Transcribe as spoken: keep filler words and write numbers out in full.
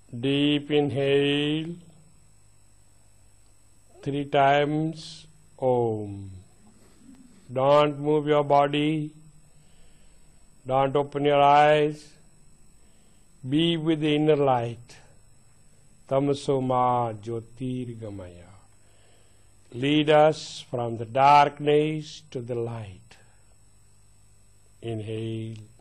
Deep inhale, three times Om. Don't move your body, don't open your eyes, be with the inner light. Tamaso ma jyotirgamaya. Lead us from the darkness to the light. Inhale.